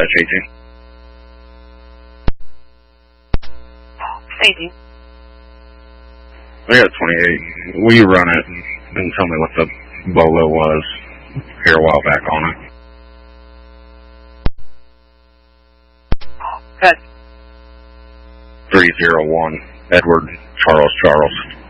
dispatch 18. 18. I got 28. Will you run it and tell me what the BOLO was here a while back on it? Good. 301, Edward Charles.